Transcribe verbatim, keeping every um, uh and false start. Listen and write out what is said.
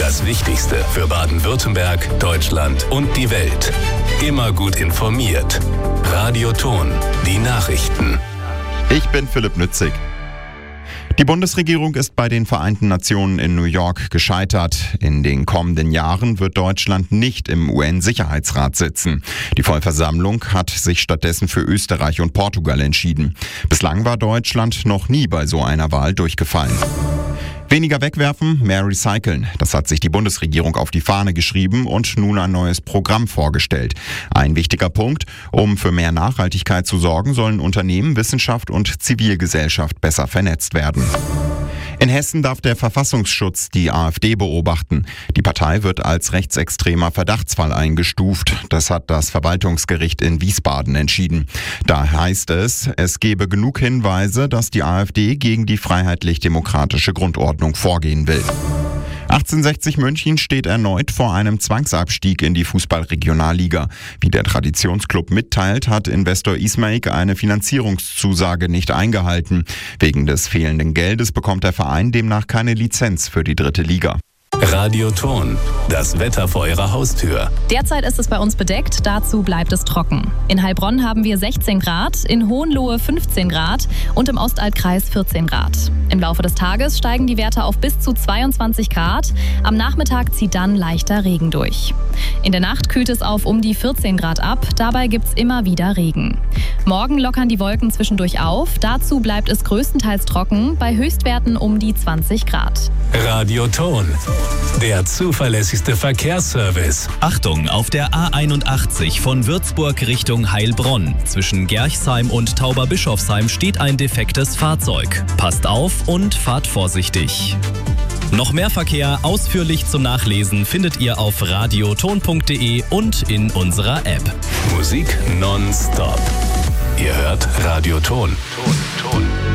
Das Wichtigste für Baden-Württemberg, Deutschland und die Welt. Immer gut informiert. Radio Ton, die Nachrichten. Ich bin Philipp Nützig. Die Bundesregierung ist bei den Vereinten Nationen in New York gescheitert. In den kommenden Jahren wird Deutschland nicht im U N-Sicherheitsrat sitzen. Die Vollversammlung hat sich stattdessen für Österreich und Portugal entschieden. Bislang war Deutschland noch nie bei so einer Wahl durchgefallen. Weniger wegwerfen, mehr recyceln. Das hat sich die Bundesregierung auf die Fahne geschrieben und nun ein neues Programm vorgestellt. Ein wichtiger Punkt: Um für mehr Nachhaltigkeit zu sorgen, sollen Unternehmen, Wissenschaft und Zivilgesellschaft besser vernetzt werden. In Hessen darf der Verfassungsschutz die AfD beobachten. Die Partei wird als rechtsextremer Verdachtsfall eingestuft. Das hat das Verwaltungsgericht in Wiesbaden entschieden. Da heißt es, es gebe genug Hinweise, dass die AfD gegen die freiheitlich-demokratische Grundordnung vorgehen will. achtzehnhundertsechzig München steht erneut vor einem Zwangsabstieg in die Fußball-Regionalliga. Wie der Traditionsclub mitteilt, hat Investor Ismaik eine Finanzierungszusage nicht eingehalten. Wegen des fehlenden Geldes bekommt der Verein demnach keine Lizenz für die dritte Liga. Radio Ton, das Wetter vor Ihrer Haustür. Derzeit ist es bei uns bedeckt, dazu bleibt es trocken. In Heilbronn haben wir sechzehn Grad, in Hohenlohe fünfzehn Grad und im Ostaltkreis vierzehn Grad. Im Laufe des Tages steigen die Werte auf bis zu zweiundzwanzig Grad. Am Nachmittag zieht dann leichter Regen durch. In der Nacht kühlt es auf um die vierzehn Grad ab, dabei gibt's immer wieder Regen. Morgen lockern die Wolken zwischendurch auf, dazu bleibt es größtenteils trocken, bei Höchstwerten um die zwanzig Grad. Radio Ton, der zuverlässigste Verkehrsservice. Achtung, auf der A einundachtzig von Würzburg Richtung Heilbronn. Zwischen Gerchsheim und Tauberbischofsheim steht ein defektes Fahrzeug. Passt auf und fahrt vorsichtig. Noch mehr Verkehr ausführlich zum Nachlesen findet ihr auf radioton punkt de und in unserer App. Musik nonstop. Ihr hört Radio Ton. Ton, Ton.